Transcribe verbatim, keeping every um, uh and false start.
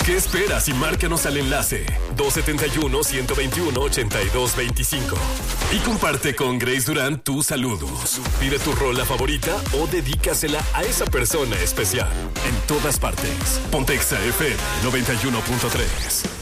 ¿Qué esperas y márcanos al enlace dos siete uno, uno dos uno, ocho dos dos cinco y comparte con Grace Durán tus saludos. Pide tu rola favorita o dedícasela a esa persona especial. En todas partes. Pontexa F M noventa y uno punto tres.